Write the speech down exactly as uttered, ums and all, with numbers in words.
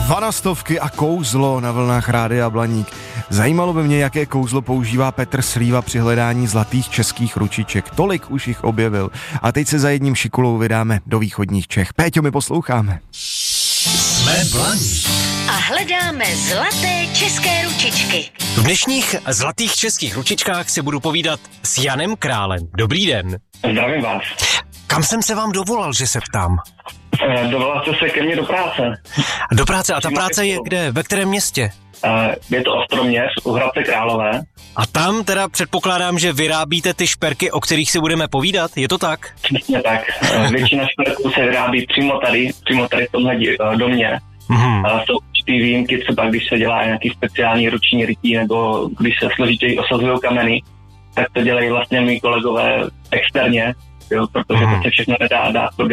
Vanastovky a kouzlo na vlnách Rádia Blaník. Zajímalo by mě, jaké kouzlo používá Petr Slíva při hledání zlatých českých ručiček. Tolik už jich objevil. A teď se za jedním šikulou vydáme do východních Čech. Péťo, my posloucháme. Jsme Blaník. A hledáme zlaté české ručičky. V dnešních zlatých českých ručičkách si budu povídat s Janem Králem. Dobrý den. Zdravím vás. Kam jsem se vám dovolal, že se ptám? E, dovolal jste se ke mně do práce. Do práce? A ta práce je kde? Ve kterém městě? E, je to Ostroměř, u Hradce Králové. A tam teda předpokládám, že vyrábíte ty šperky, o kterých si budeme povídat? Je to tak? Přesně tak. E, většina šperků se vyrábí přímo tady, přímo tady v tomhle domě. Mm-hmm. E, jsou určitý výjimky, třeba když se dělá nějaký speciální ruční rytí, nebo když se složitěji osazují kameny, tak to dělají vlastně mý kolegové externě, jo, protože mm-hmm. to se všechno nedá dát